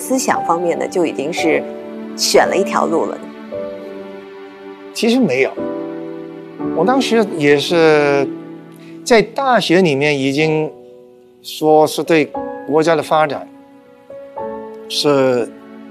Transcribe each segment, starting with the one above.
思想方面呢，就已经是选了一条路了呢？ 其实没有，我当时也是在大学里面已经说是对国家的发展是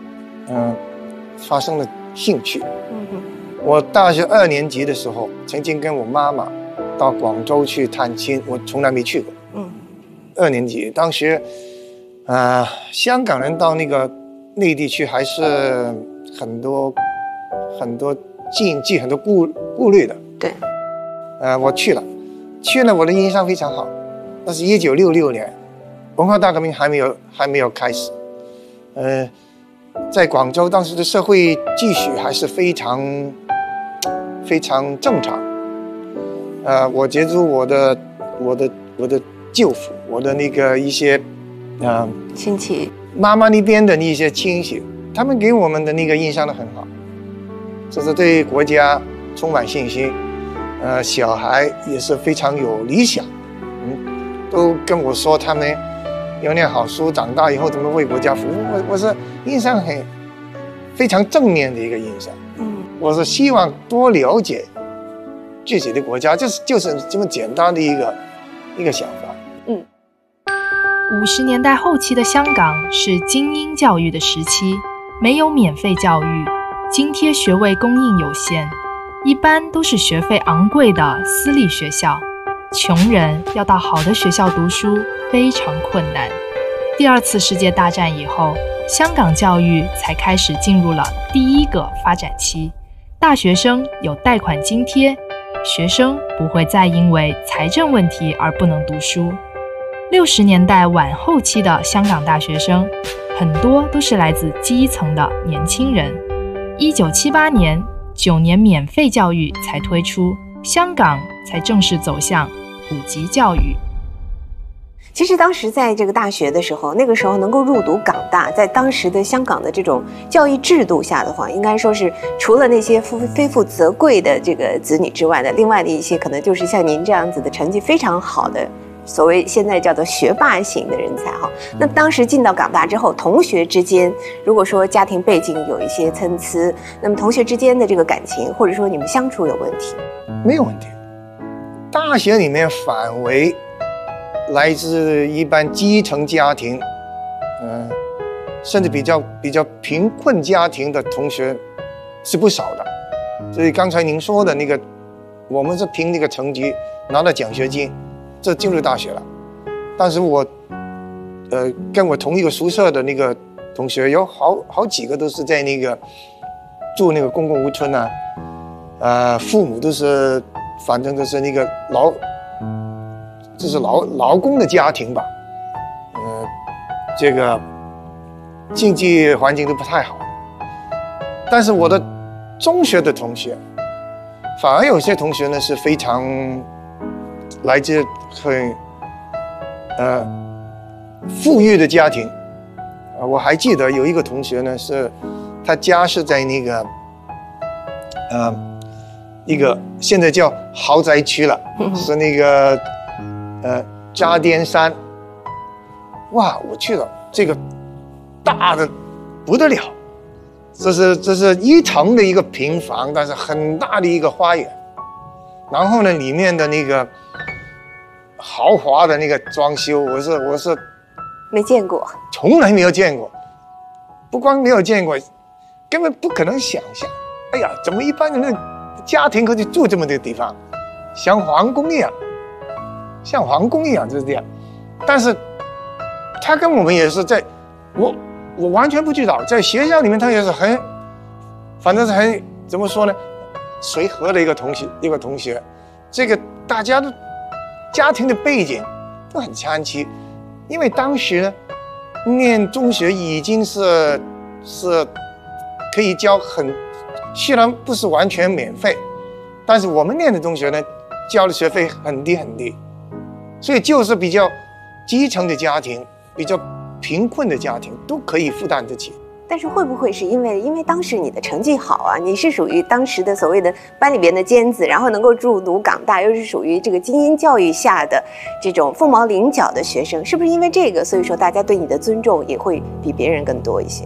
发生了兴趣。我大学2年级的时候，曾经跟我妈妈到广州去探亲，我从来没去过。2年级，当时香港人到那个内地去，还是很多禁忌、很多顾虑的。 对。 我去了，我的印象非常好。那是1966年，文化大革命还没有开始。在广州当时的社会秩序还是非常正常。我接触我的舅父，我的那个一些亲戚， 妈妈那边的那些亲戚，他们给我们的那个印象都很好，就是对国家充满信心。小孩也是非常有理想，都跟我说他们要念好书，长大以后怎么为国家服务。我是印象非常正面的一个印象。我是希望多了解自己的国家，就是这么简单的一个想法。 50年代后期的香港是精英教育的时期，没有免费教育，津贴学位供应有限，一般都是学费昂贵的私立学校，穷人要到好的学校读书非常困难。第2次世界大战以后，香港教育才开始进入了第1个发展期，大学生有贷款津贴，学生不会再因为财政问题而不能读书。60年代晚后期的香港大学生，很多都是来自基层的年轻人。1978年，9年免费教育才推出，香港才正式走向普及教育。 其实当时在这个大学的时候，那个时候能够入读港大，在当时的香港的这种教育制度下的话，应该说是除了那些非富则贵的这个子女之外的，另外的一些可能就是像您这样子的成绩非常好的，所谓现在叫做学霸型的人才哈。那当时进到港大之后，同学之间如果说家庭背景有一些参差，那么同学之间的这个感情或者说你们相处有问题？ 没有问题。大学里面反为来自一般基层家庭，甚至比较贫困家庭的同学是不少的。所以刚才您说的那个，我们是凭那个成绩拿到奖学金，这进入大学了。但是我跟我同一个宿舍的那个同学有好几个都是在那个住那个公共屋村啊，父母都是反正都是那个劳工的家庭吧，这个经济环境都不太好。但是我的中学的同学，反而有些同学呢是非常来自很富裕的家庭。我还记得有一个同学呢，是他家是在那个一个现在叫豪宅区了，是那个渣甸山。哇，我去了，这个大的不得了，这是1层的一个平房，但是很大的一个花园。然后呢，里面的那个豪华的那个装修，我是没见过， 从来没有见过。不光没有见过，根本不可能想象。哎呀，怎么一般人的家庭可以住这么的地方，像皇宫一样，就是这样。但是他跟我们也是在，我完全不知道，在学校里面他也是反正是很怎么说呢，随和的一个同学。这个大家的家庭的背景都很参差，因为当时呢念中学已经是可以交虽然不是完全免费，但是我们念的中学呢交的学费很低很低，所以就是比较基层的家庭，比较贫困的家庭都可以负担得起。 但是会不会是因为当时你的成绩好啊，你是属于当时的所谓的班里边的尖子，然后能够入读港大，又是属于这个精英教育下的这种凤毛麟角的学生，是不是因为这个，所以说大家对你的尊重也会比别人更多一些？